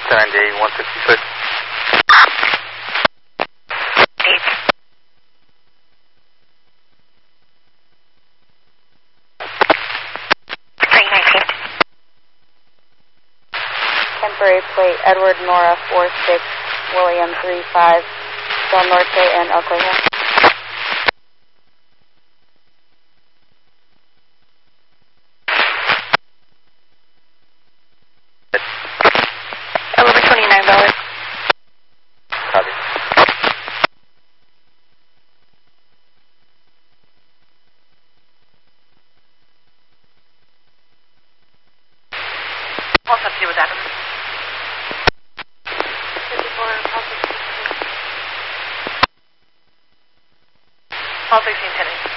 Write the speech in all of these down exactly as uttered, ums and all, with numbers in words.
ten J one fifty-six. Temporary plate, Edward Nora four six, William three five, Del Norte and El Cojo. eleven twenty-nine dollars. Copy. What's up to you with that? All sixteen ten eight.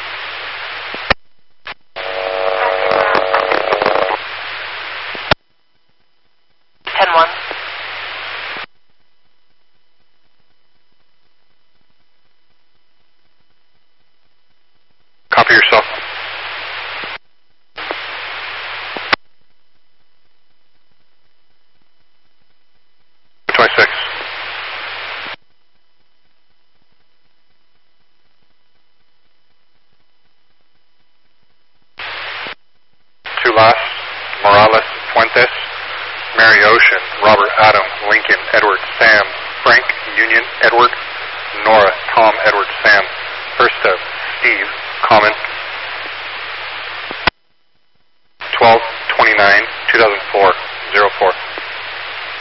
ten one. Copy yourself. twenty-six. Two last, Morales, Fuentes, Mary Ocean, Robert, Adam, Lincoln, Edward, Sam, Frank, Union, Edward, Nora, Tom, Edward, Sam, First of Steve, Common, twelve twenty-nine,